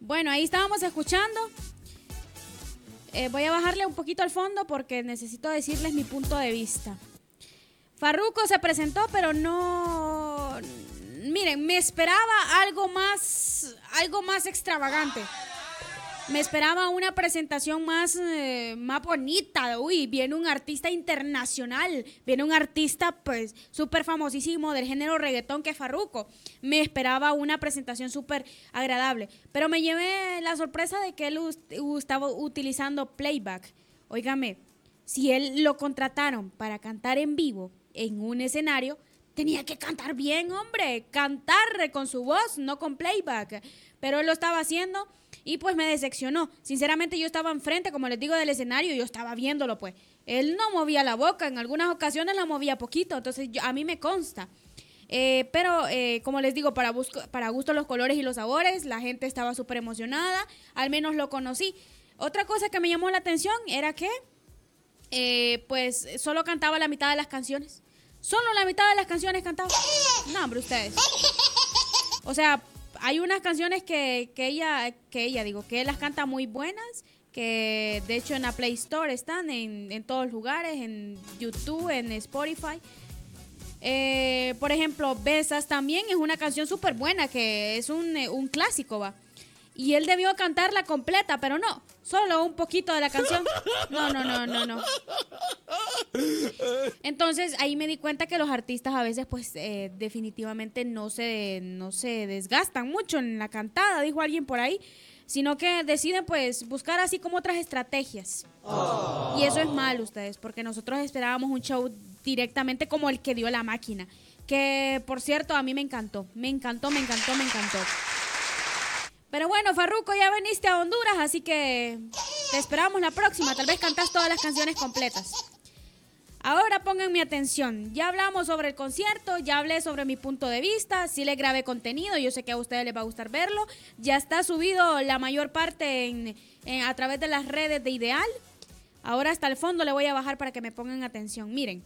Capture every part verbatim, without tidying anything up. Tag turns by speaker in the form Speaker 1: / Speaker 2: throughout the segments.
Speaker 1: Bueno, ahí estábamos escuchando. Eh, voy a bajarle un poquito al fondo porque necesito decirles mi punto de vista. Farruko se presentó, pero no... Miren, me esperaba algo más, algo más extravagante. Me esperaba una presentación más, eh, más bonita. Uy, viene un artista internacional. Viene un artista, pues, súper famosísimo del género reggaetón que es Farruko. Me esperaba una presentación súper agradable. Pero me llevé la sorpresa de que él u- estaba utilizando playback. Óigame, si él lo contrataron para cantar en vivo en un escenario, tenía que cantar bien, hombre. Cantar con su voz, no con playback. Pero él lo estaba haciendo... Y pues me decepcionó. Sinceramente yo estaba enfrente, como les digo, del escenario y yo estaba viéndolo, pues. Él no movía la boca, en algunas ocasiones la movía poquito, entonces yo, a mí me consta. Eh, pero, eh, como les digo, para, busco, para gusto los colores y los sabores, la gente estaba súper emocionada, al menos lo conocí. Otra cosa que me llamó la atención era que, eh, pues, solo cantaba la mitad de las canciones. Solo la mitad de las canciones cantaba. No, hombre, ustedes. O sea... Hay unas canciones que, que ella, que ella digo, que él las canta muy buenas, que de hecho en la Play Store están en, en todos lugares, en YouTube, en Spotify. Eh, por ejemplo, Besas también es una canción súper buena, que es un, un clásico, va. Y él debió cantarla completa, pero no, solo un poquito de la canción. No, no, no, no, no. Entonces ahí me di cuenta que los artistas a veces pues eh, definitivamente no se, no se desgastan mucho en la cantada, dijo alguien por ahí, sino que deciden pues buscar así como otras estrategias. Oh. Y eso es mal, ustedes, porque nosotros esperábamos un show directamente como el que dio La Máquina, que por cierto a mí me encantó, me encantó, me encantó, me encantó. Pero bueno, Farruko, ya veniste a Honduras, así que te esperamos la próxima. Tal vez cantás todas las canciones completas. Ahora pongan mi atención. Ya hablamos sobre el concierto, ya hablé sobre mi punto de vista, sí le grabé contenido, yo sé que a ustedes les va a gustar verlo. Ya está subido la mayor parte en, en, a través de las redes de Ideal. Ahora hasta el fondo le voy a bajar para que me pongan atención. Miren,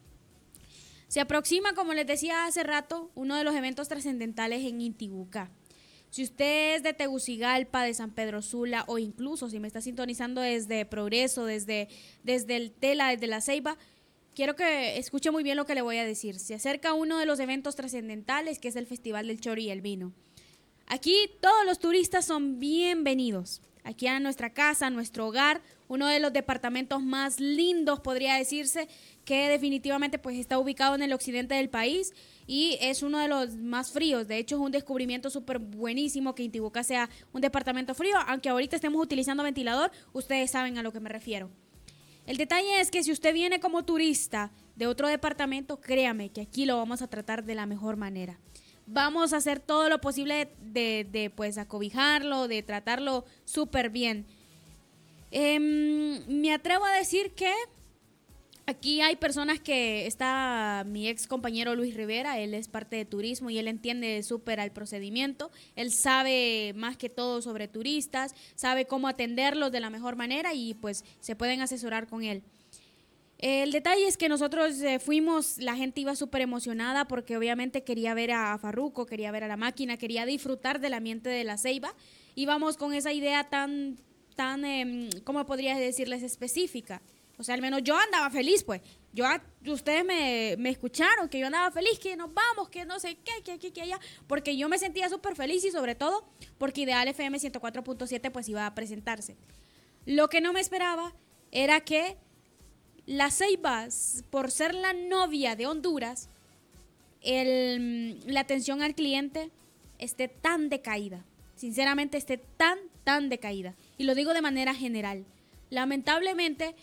Speaker 1: se aproxima, como les decía hace rato, uno de los eventos trascendentales en Intibucá. Si usted es de Tegucigalpa, de San Pedro Sula o incluso si me está sintonizando desde Progreso, desde, desde el Tela, desde La Ceiba, quiero que escuche muy bien lo que le voy a decir. Se acerca uno de los eventos trascendentales, que es el Festival del Chori y el Vino. Aquí todos los turistas son bienvenidos. Aquí a nuestra casa, a nuestro hogar, uno de los departamentos más lindos, podría decirse, que definitivamente pues está ubicado en el occidente del país y es uno de los más fríos. De hecho, es un descubrimiento súper buenísimo que Intibucá sea un departamento frío, aunque ahorita estemos utilizando ventilador, ustedes saben a lo que me refiero. El detalle es que si usted viene como turista de otro departamento, créame que aquí lo vamos a tratar de la mejor manera. Vamos a hacer todo lo posible de, de pues acobijarlo, de tratarlo súper bien. Eh, me atrevo a decir que aquí hay personas que está mi ex compañero Luis Rivera, él es parte de turismo y él entiende súper el procedimiento, él sabe más que todo sobre turistas, sabe cómo atenderlos de la mejor manera y pues se pueden asesorar con él. El detalle es que nosotros eh, fuimos, la gente iba súper emocionada porque obviamente quería ver a Farruko, quería ver a La Máquina, quería disfrutar del ambiente de La Ceiba. Íbamos con esa idea tan, tan, eh, ¿cómo podría decirles? Específica. O sea, al menos yo andaba feliz, pues. Yo, ustedes me, me escucharon, que yo andaba feliz, que nos vamos, que no sé qué, que aquí, que allá. Porque yo me sentía súper feliz y sobre todo porque Ideal F M ciento cuatro punto siete pues iba a presentarse. Lo que no me esperaba era que La Ceiba, por ser la novia de Honduras, el, la atención al cliente esté tan decaída. Sinceramente, esté tan, tan decaída. Y lo digo de manera general. Lamentablemente,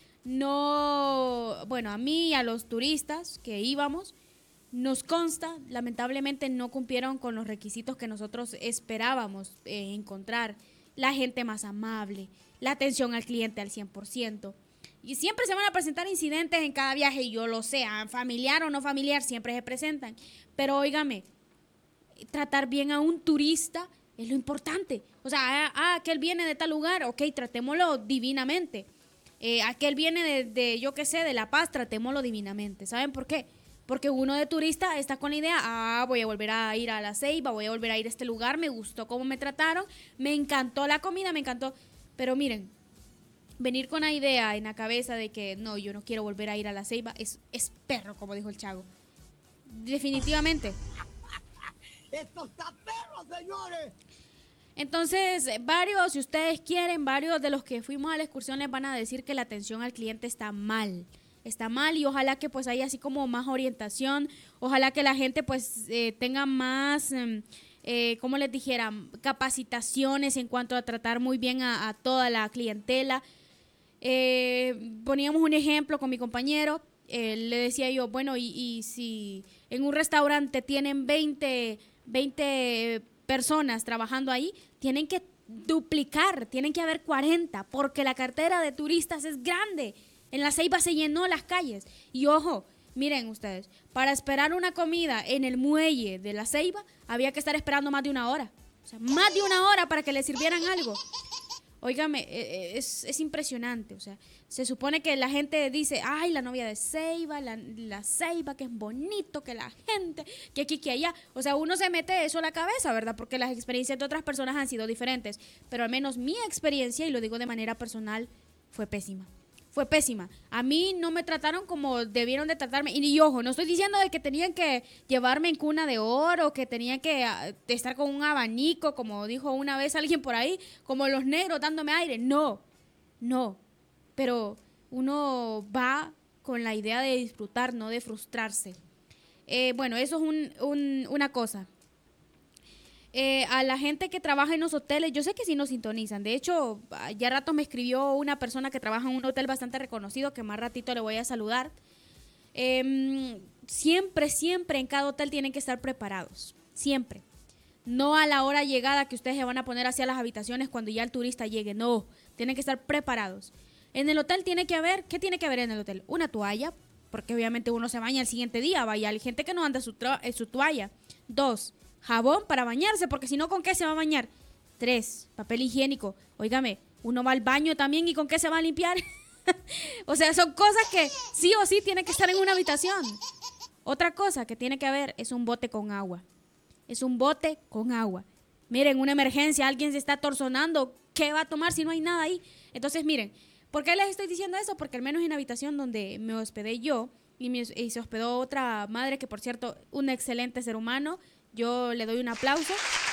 Speaker 1: no, bueno, a mí y a los turistas que íbamos, nos consta, lamentablemente no cumplieron con los requisitos que nosotros esperábamos eh, encontrar. La gente más amable, la atención al cliente al cien por ciento. Y siempre se van a presentar incidentes en cada viaje, y yo lo sé, familiar o no familiar, siempre se presentan. Pero óigame, tratar bien a un turista es lo importante. O sea, ah, aquel viene de tal lugar, ok, tratémoslo divinamente. Eh, aquel viene de, de, yo qué sé, de La Paz, tratémoslo divinamente. ¿Saben por qué? Porque uno de turista está con la idea, ah, voy a volver a ir a La Ceiba, voy a volver a ir a este lugar, me gustó cómo me trataron, me encantó la comida, me encantó. Pero miren, venir con la idea en la cabeza de que no, yo no quiero volver a ir a La Ceiba, es, es perro, como dijo el Chago. Definitivamente.
Speaker 2: ¡Esto está perro, señores!
Speaker 1: Entonces, varios, si ustedes quieren, varios de los que fuimos a la excursión les van a decir que la atención al cliente está mal. Está mal y ojalá que pues haya así como más orientación, ojalá que la gente pues eh, tenga más, eh, como les dijera, capacitaciones en cuanto a tratar muy bien a, a toda la clientela. Eh, poníamos un ejemplo con mi compañero, eh, le decía yo, bueno, y, y si en un restaurante tienen veinte, veinte personas trabajando ahí, tienen que duplicar, tienen que haber cuarenta, porque la cartera de turistas es grande. En La Ceiba se llenó las calles. Y ojo, miren ustedes, para esperar una comida en el muelle de La Ceiba, había que estar esperando más de una hora. O sea, más de una hora para que le sirvieran algo. Óigame, es, es impresionante. O sea, se supone que la gente dice, ay, la novia de Ceiba, la, la Ceiba, que es bonito, que la gente, que aquí, que allá. O sea, uno se mete eso a la cabeza, ¿verdad? Porque las experiencias de otras personas han sido diferentes. Pero al menos mi experiencia, y lo digo de manera personal, fue pésima. Fue pésima. A mí no me trataron como debieron de tratarme. Y, y ojo, no estoy diciendo de que tenían que llevarme en cuna de oro, que tenían que uh, estar con un abanico, como dijo una vez alguien por ahí, como los negros dándome aire. No, no. Pero uno va con la idea de disfrutar, no de frustrarse. Eh, bueno, eso es un, un, una cosa. Eh, a la gente que trabaja en los hoteles, yo sé que sí nos sintonizan. De hecho, ya rato me escribió una persona que trabaja en un hotel bastante reconocido, que más ratito le voy a saludar. Eh, siempre, siempre en cada hotel tienen que estar preparados. Siempre. No a la hora llegada que ustedes se van a poner hacia las habitaciones cuando ya el turista llegue. No, tienen que estar preparados. En el hotel tiene que haber, ¿qué tiene que haber en el hotel? Una toalla, porque obviamente uno se baña el siguiente día. Vaya, hay gente que no anda su, su toalla. Dos, jabón para bañarse, porque si no, ¿con qué se va a bañar? Tres, papel higiénico. Óigame, uno va al baño también y ¿con qué se va a limpiar? O sea, son cosas que sí o sí tienen que estar en una habitación. Otra cosa que tiene que haber es un bote con agua. Es un bote con agua. Miren, una emergencia, alguien se está torzonando, ¿qué va a tomar si no hay nada ahí? Entonces, miren, ¿por qué les estoy diciendo eso? Porque al menos en la habitación donde me hospedé yo y, me, y se hospedó otra madre que, por cierto, un excelente ser humano, yo le doy un aplauso.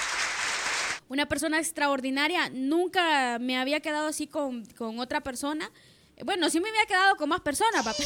Speaker 1: Una persona extraordinaria. Nunca me había quedado así con, con otra persona. Bueno, sí me había quedado con más personas, papá.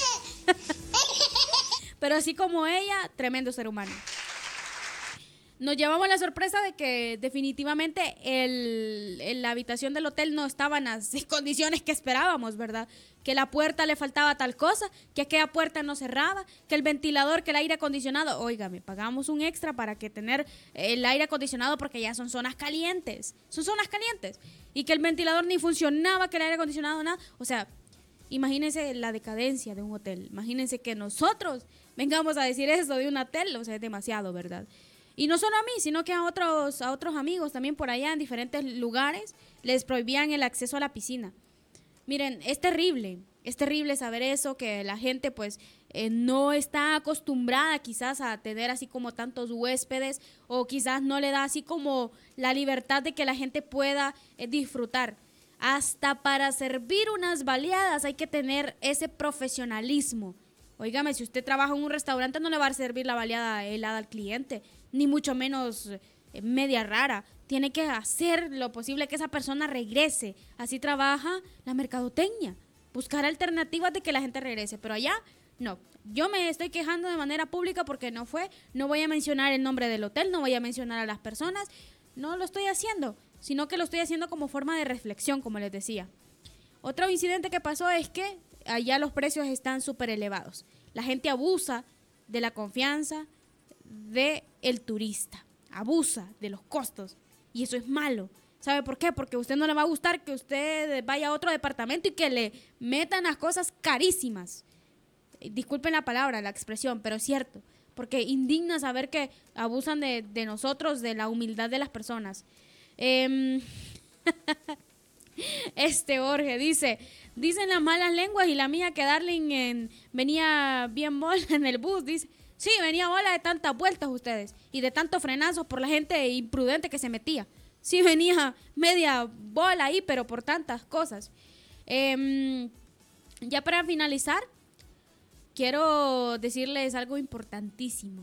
Speaker 1: Pero así como ella, tremendo ser humano. Nos llevamos la sorpresa de que definitivamente el, el, la habitación del hotel no estaba en las condiciones que esperábamos, ¿verdad? Que la puerta le faltaba tal cosa, que aquella puerta no cerraba, que el ventilador, que el aire acondicionado. Óigame, pagamos un extra para que tener el aire acondicionado porque ya son zonas calientes. Son zonas calientes. Y que el ventilador ni funcionaba, que el aire acondicionado nada. O sea, imagínense la decadencia de un hotel. Imagínense que nosotros vengamos a decir eso de un hotel. O sea, es demasiado, ¿verdad? Y no solo a mí, sino que a otros, a otros amigos también por allá en diferentes lugares les prohibían el acceso a la piscina. Miren, es terrible, es terrible saber eso, que la gente pues eh, no está acostumbrada quizás a tener así como tantos huéspedes o quizás no le da así como la libertad de que la gente pueda eh, disfrutar. Hasta para servir unas baleadas hay que tener ese profesionalismo. Óigame, si usted trabaja en un restaurante no le va a servir la baleada helada al cliente, ni mucho menos eh, media rara. Tiene que hacer lo posible que esa persona regrese. Así trabaja la mercadotecnia. Buscar alternativas de que la gente regrese. Pero allá, no. Yo me estoy quejando de manera pública porque no fue. No voy a mencionar el nombre del hotel, no voy a mencionar a las personas. No lo estoy haciendo, sino que lo estoy haciendo como forma de reflexión, como les decía. Otro incidente que pasó es que allá los precios están súper elevados. La gente abusa de la confianza del turista. Abusa de los costos. Y eso es malo. ¿Sabe por qué? Porque a usted no le va a gustar que usted vaya a otro departamento y que le metan las cosas carísimas. Disculpen la palabra, la expresión, pero es cierto. Porque indigna saber que abusan de, de nosotros, de la humildad de las personas. Eh, este Jorge dice, dicen las malas lenguas y la mía que Darling en, venía bien bola en el bus. Dice, Sí, venía bola de tantas vueltas ustedes y de tantos frenazos por la gente imprudente que se metía. Sí, venía media bola ahí, pero por tantas cosas. Eh, ya para finalizar, quiero decirles algo importantísimo.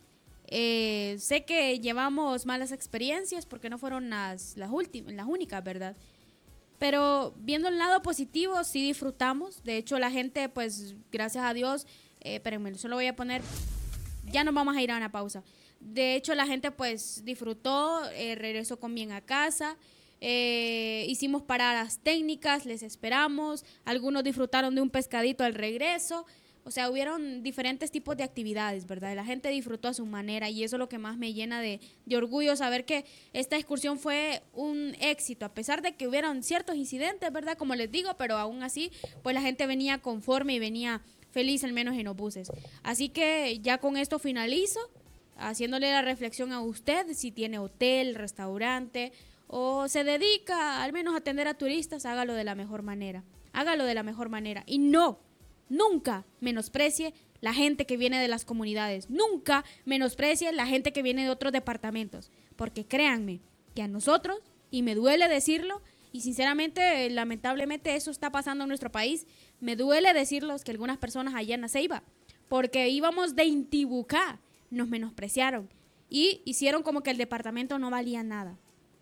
Speaker 1: Eh, sé que llevamos malas experiencias porque no fueron las, las, últimas, las únicas, ¿verdad? Pero viendo el lado positivo, sí disfrutamos. De hecho, la gente, pues, gracias a Dios, eh, espérenme, solo voy a poner, ya nos vamos a ir a una pausa. De hecho, la gente, pues, disfrutó, eh, regresó con bien a casa, eh, hicimos paradas técnicas, les esperamos, algunos disfrutaron de un pescadito al regreso. O sea, hubieron diferentes tipos de actividades, ¿verdad? La gente disfrutó a su manera y eso es lo que más me llena de, de orgullo, saber que esta excursión fue un éxito, a pesar de que hubieron ciertos incidentes, ¿verdad? Como les digo, pero aún así, pues la gente venía conforme y venía feliz, al menos en los buses. Así que ya con esto finalizo, haciéndole la reflexión a usted, si tiene hotel, restaurante o se dedica al menos a atender a turistas, hágalo de la mejor manera. Hágalo de la mejor manera y no Nunca menosprecie la gente que viene de las comunidades. Nunca menosprecie la gente que viene de otros departamentos. Porque créanme que a nosotros, y me duele decirlo, y sinceramente, lamentablemente eso está pasando en nuestro país, me duele decirlo que algunas personas allá en la Ceiba, porque íbamos de Intibucá, nos menospreciaron y hicieron como que el departamento no valía nada.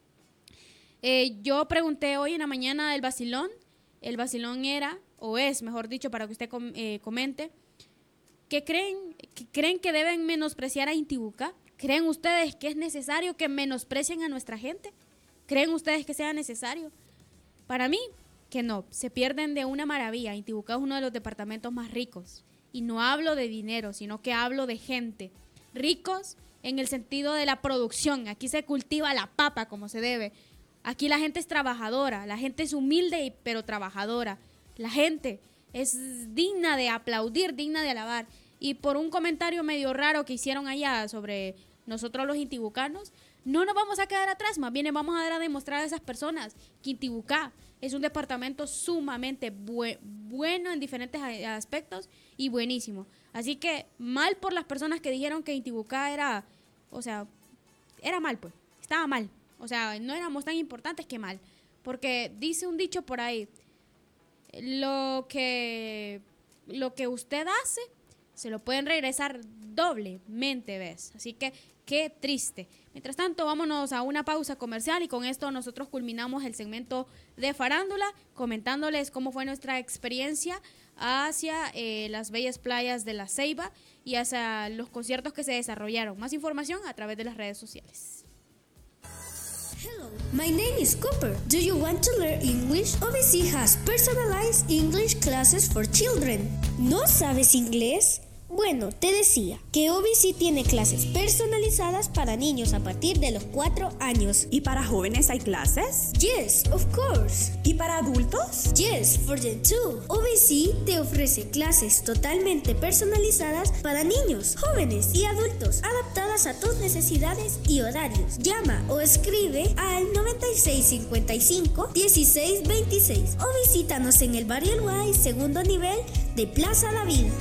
Speaker 1: Eh, yo pregunté hoy en la mañana del vacilón, el vacilón era... o es, mejor dicho, para que usted com- eh, comente, ¿qué creen, que creen que deben menospreciar a Intibucá? ¿Creen ustedes que es necesario que menosprecien a nuestra gente? ¿Creen ustedes que sea necesario? Para mí, que no, se pierden de una maravilla. Intibucá es uno de los departamentos más ricos. Y no hablo de dinero, sino que hablo de gente. Ricos en el sentido de la producción. Aquí se cultiva la papa como se debe. Aquí la gente es trabajadora, la gente es humilde pero trabajadora. La gente es digna de aplaudir, digna de alabar. Y por un comentario medio raro que hicieron allá sobre nosotros los intibucanos, no nos vamos a quedar atrás, más bien vamos a dar a demostrar a esas personas que Intibucá es un departamento sumamente bu- bueno en diferentes a- aspectos y buenísimo. Así que mal por las personas que dijeron que Intibucá era, o sea, era mal pues, estaba mal. O sea, no éramos tan importantes que mal. Porque dice un dicho por ahí, Lo que, lo que usted hace, se lo pueden regresar doblemente, ¿ves? Así que, qué triste. Mientras tanto, vámonos a una pausa comercial y con esto nosotros culminamos el segmento de farándula, comentándoles cómo fue nuestra experiencia hacia eh, las bellas playas de La Ceiba y hacia los conciertos que se desarrollaron. Más información a través de las redes sociales.
Speaker 3: Hello, my name is Cooper. Do you want to learn English? O B C has personalized English classes for children. ¿No sabes inglés? Bueno, te decía que O B C tiene clases personalizadas para niños a partir de los cuatro años.
Speaker 4: ¿Y para jóvenes hay clases?
Speaker 3: Yes, of course.
Speaker 4: ¿Y para adultos?
Speaker 3: Yes, for them too. O B C te ofrece clases totalmente personalizadas para niños, jóvenes y adultos, adaptadas a tus necesidades y horarios. Llama o escribe al noventa y seis cincuenta y cinco dieciséis veintiséis o visítanos en el barrio El Guay, segundo nivel de Plaza La Vida.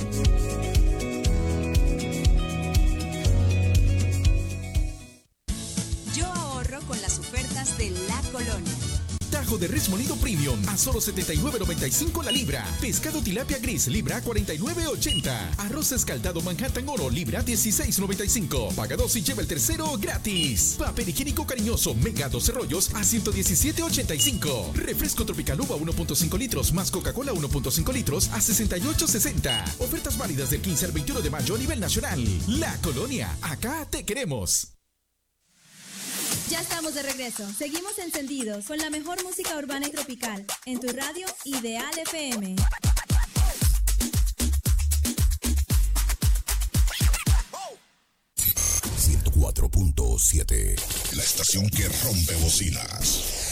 Speaker 5: Con las ofertas de La Colonia.
Speaker 6: Tajo de res molido premium a solo setenta y nueve noventa y cinco la libra. Pescado tilapia gris libra a cuarenta y nueve ochenta. Arroz escaldado Manhattan Oro libra dieciséis noventa y cinco. Paga dos y lleva el tercero gratis. Papel higiénico cariñoso mega doce rollos a ciento diecisiete ochenta y cinco. Refresco tropical uva uno punto cinco litros más Coca-Cola uno punto cinco litros a sesenta y ocho sesenta. Ofertas válidas del quince al veintiuno de mayo a nivel nacional. La Colonia, acá te queremos.
Speaker 5: Ya estamos de regreso. Seguimos encendidos con la mejor música urbana y tropical en tu radio Ideal F M.
Speaker 7: ciento cuatro punto siete, la estación que rompe bocinas.